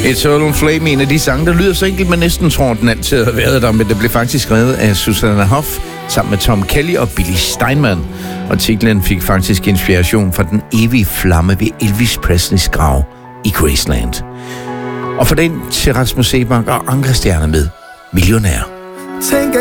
Eternal Flame, en af de sange, der lyder så enkelt, man næsten tror, den altid har været der, men det blev faktisk skrevet af Susanna Hoff sammen med Tom Kelly og Billy Steinman. Og titlen fik faktisk inspiration fra den evige flamme ved Elvis Presleys grav i Graceland. Og for den til Rasmus Seebach og Anker Stjerne med Millionær.